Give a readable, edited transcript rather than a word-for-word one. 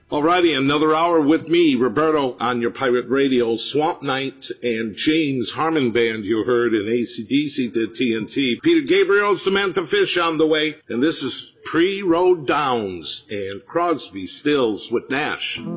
Alrighty, another hour with me, Roberto, on your pirate radio. Swamp Knight and James Harmon Band you heard in AC/DC to TNT. Peter Gabriel, Samantha Fish on the way. And this is Pre-Road Downs and Crosby, Stills with Nash.